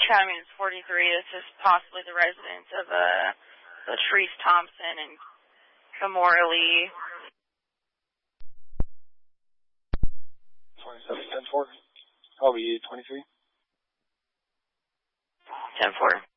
Academy is 43. This is possibly the residence of Latrice Thompson and Kimora Lee. 27, 10-4. How old are you, 23? 10-4.